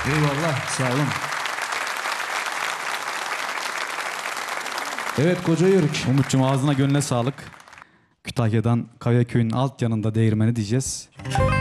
Eyvallah, sağ olun. Evet Koca Yörük. Umut'cum ağzına gönlüne sağlık. Kütahya'dan Kayaköy'ün alt yanında değirmeni diyeceğiz.